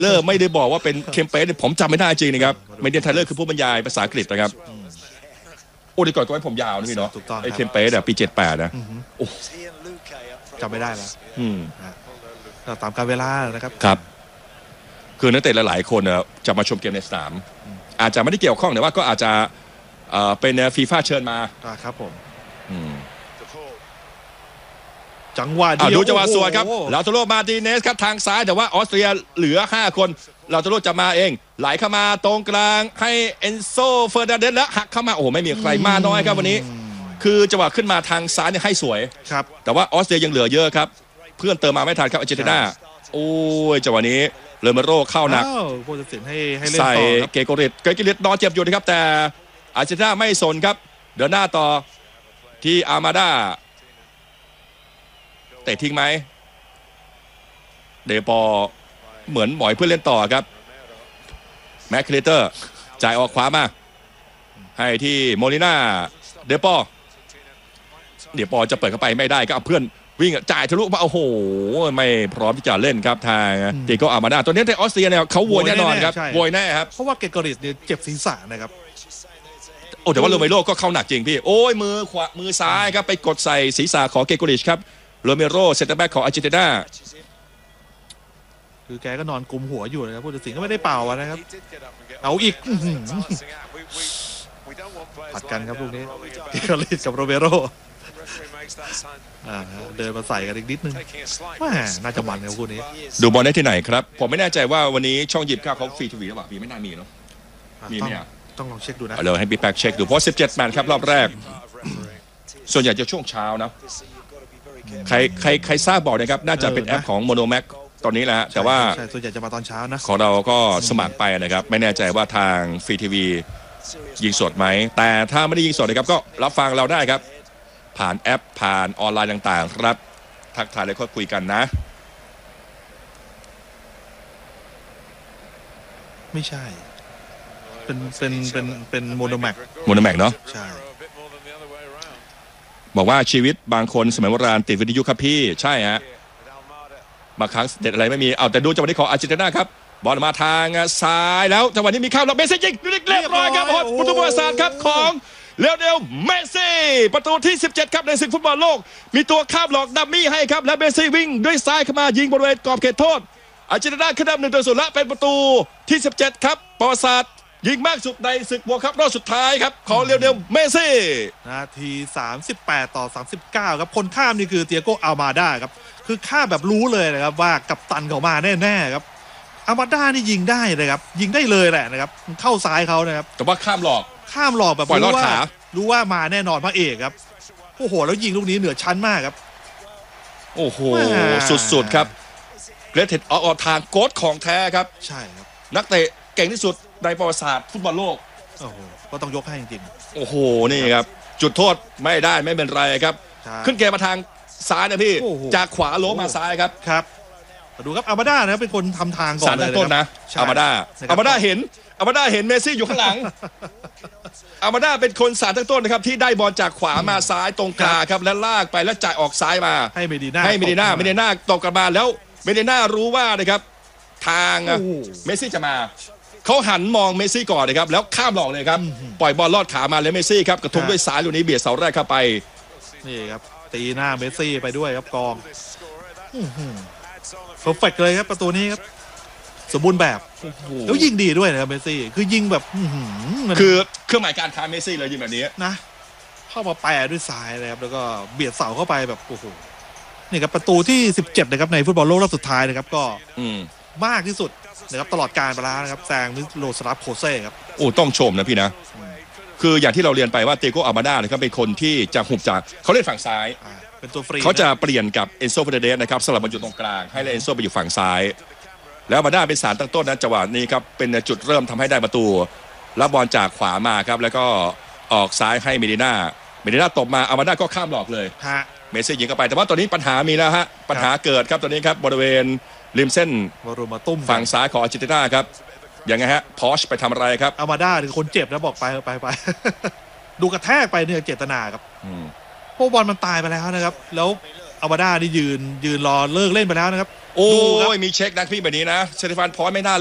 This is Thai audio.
เลอร์ไม่ได้บอกว่าเป็นเคมเปสผมจำไม่ได้จริงนะครับเมเดียนไทเลอร์คือผู้บรรยายภาษาอังกฤษนะครับโอ้ดีก่อนก็ให้ผมยาวนะพี่เนาะไอเคมเปสปี78นะโอ้จำไม่ได้แล้วตามการเวลานะครับครับคือนักเตะหลายๆคนจะมาชมเกมในสนามอาจจะไม่ได้เกี่ยวข้องแต่ว่าก็อาจจะเป็นฟีฟ่าเชิญมาครับผมจังหวะดูจังหวะสวยครับลาโตโรมาร์ติเนสครับทางซ้ายแต่ว่าออสเตรียเหลือ5คนลาโตโรจะมาเองไหลเข้ามาตรงกลางให้เอนโซเฟอร์นันเดสแล้วหักเข้ามาโอ้ไม่มีใครมาน้อยครับวันนี้คือจังหวะขึ้นมาทางซ้ายเนี่ยให้สวยครับแต่ว่าออสเตรียยังเหลือเยอะครับเพื่อนเติมมาไม่ทันครับอาร์เจนตินาโอ้ยจังหวะนี้เลอเมโรเข้าหนักผู้ตัดสินให้เล่นต่อใส่เกโกริตนอนเจ็บอยู่นะครับแต่อาร์เจนตินาไม่สนครับเดินหน้าต่อที่อาร์มาดาเตะทิ้งไหมเดปอเหมือนหมอยเพื่อนเล่นต่อครับแม็กคลีเตอร์จ่ายออกขวามาให้ที่โมลิน่าเดปอจะเปิดเข้าไปไม่ได้ก็เอาเพื่อนวิ่งจ่ายทะลุมาโอ้โหไม่พร้อมที่จะเล่นครับทางเดโกอาร์มาดาตัวนี้ในออสเตรียเนี่ยเขาโวยแน่นอนครับโวยแน่ครับเพราะว่าเกโกริตเนี่ยเจ็บศีรษะนะครับโอ้แต่ว่าโรเมโรก็เข้าหนักจริงพี่โอ้ยมือซ้ายครับไปกดใส่ศีรษะของเกโกริชครับโรเมโรเซนเตอร์แบ็กของอาร์เจนตินาคือแกก็นอนกุมหัวอยู่นะครับผู้ตัดสินก็ไม่ได้เป่านะครับเอาอีกผัดกันครับพวกนี้เกโกริชกับโรเมโรเดินมาใส่กันอีกนิดนึงน่าจะมันครับคู่นี้ดูบอลได้ที่ไหนครับผมไม่แน่ใจว่าวันนี้ช่องยิบเขาฟรีทีวีหรือเปล่ามีไม่น่ามีเนาะมีไหมต้องลองเช็คดูนะเลยให้พี่แพ็กเช็คดูเพราะ17แมนครับรอบแรกส่วนใหญ่จะช่วงเช้านะใครทราบบอกนะครับน่าจะเป็นแอปของโมโนแม็กตอนนี้แหละแต่ว่าส่วนใหญ่จะมาตอนเช้านะของเราก็สมัครไปนะครับไม่แน่ใจว่าทางฟรีทีวียิงสดไหมแต่ถ้าไม่ได้ยิงสดนะครับก็รับฟังเราได้ครับผ่านแอปผ่านออนไลน์ต่างๆครับทักทายแล้วก็คุยกันนะไม่ใช่เป็นโมโนแม็กเนาะใช่บอกว่าชีวิตบางคนสมัยโบราณติดวิทยุครับพี่ใช่ฮะบางครั้งเด็ดอะไรไม่มีเอาแต่ดูจังหวะนี้ของอาร์เจนตินาครับบอลมาทางซ้ายแล้วจังหวะนี้มีข้ามเราเมสซี่ยิงเรียบร้อยครับประตูประวัติศาสตร์ครับของเลโอเนลเมสซี่ประตูที่17ครับในศึกฟุตบอลโลกมีตัวข้ามหลอกดัมมี่ให้ครับและเมสซี่วิ่งด้วยซ้ายเข้ามายิงบริเวณกรอบเขตโทษอาร์เจนตินาขึ้นนำ1-0และเป็นประตูที่17ครับประวัติศาสตร์ยิงมากสุดในศึกวัร์คัพรอบสุดท้ายครับของเลโอเนลเมสซี่นาที38-39ครับคนข้ามนี่คือเตียโกอัลมาดาครับคือข้ามแบบรู้เลยนะครับว่ากัปตันเขามาแน่ๆครับอัลมาดานี่ยิงได้เลยครับยิงได้เลยแหละนะครับเข้าซ้ายเขานะครับแต่ว่าข้ามหลอกแบบรู้ว่ามาแน่นอนพระเอกครับโอ้โหแล้วยิงลูกนี้เหนือชั้นมากครับโอ้โหสุดๆครับเกรทเทดออกทางโค้ชของแท้ครับใช่ครับนักเตะเก่งที่สุดในประวัติศาสตร์ฟุตบอลโลกโอ้โหก็ต้องยกให้จริงๆโอ้โหนี่ครับจุดโทษไม่ได้ไม่เป็นไรครับขึ้นเกมมาทางซ้ายนะพี่จากขวาโล้มาซ้ายครับครับดูครับอัลมาดานะครับเป็นคนทำทางก่อนเลยต้นนะอัลมาดาเห็นเมสซี่อยู่ข้างหลังอัลมาดาเป็นคนสารตั้งต้นนะครับที่ได้บอลจากขวามาซ้ายตรงกลางครับแล้วลากไปแล้วจ่ายออกซ้ายมาให้เมดิน่าตกกลับมาแล้วเมดิน่ารู้ว่านะครับทางเมสซี่จะมาเขาหันมองเมสซี่ก่อนนะครับแล้วข้ามหลอกเลยครับปล่อยบอลลอดขามาแล้วเมสซี่ครับกระทุ้งด้วยซ้ายลูกนี้เบียดเสาแรกเข้าไปนี่ครับตีหน้าเมสซี่ไปด้วยครับกองเพอร์เฟกต์เลยครับประตูนี้ครับสมบูรณ์แบบแล้วยิงดีด้วยนะครับเมสซี่คือยิงแบบคือเครื่องหมายการค้าเมสซี่เลยยิงแบบนี้นะเข้ามาแปรด้วยซ้ายนะครับแล้วก็เบียดเสาเข้าไปแบบโอ้โหนี่ครับประตูที่17นะครับในฟุตบอลโลกรอบสุดท้ายนะครับก็มากที่สุดนะครับตลอดการไปแล้วนะครับแซงมิโลสลาฟโคเซ่ครับโอ้ต้องชมนะพี่นะคืออย่างที่เราเรียนไปว่าเตโกอัลมาดาเนี่ยเขาเป็นคนที่จะหุบจากเขาเล่นฝั่งซ้ายเป็นตัวฟรีเขาจะเปลี่ยนกับเอนโซเฟเดเดสนะครับสลับมาอยู่ตรงกลางให้เอนโซไปอยู่ฝั่งซ้ายแล้วอัลมาดาเป็นสารตั้งต้นนะจังหวะนี้ครับเป็นจุดเริ่มทำให้ได้ประตูรับบอลจากขวามาครับแล้วก็ออกซ้ายให้เมดิน่าตบมาอัลมาดาก็ข้ามหลอกเลยเมสซี่ยิงเข้าไปแต่ว่าตอนนี้ปัญหามีแล้วฮะปัญหาเกิดครับตอนนี้ครับบริเวณริมเส้นฝั่งซ้ายของอาร์เจนตินาครับยังไงฮะพอชไปทำอะไรครับอัลมาดาคือคนเจ็บนะบอกไปดูกระแทกไปเนี่ยเจตนาครับเพราะบอลมันตายไปแล้วนะครับแล้วอัลบาด้านี่ยืนรอเลิกเล่นไปแล้วนะครับโอ้ดูครับยมีเช็คนะพี่แบบนี้นะเซติฟานพอยต์ไม่น่า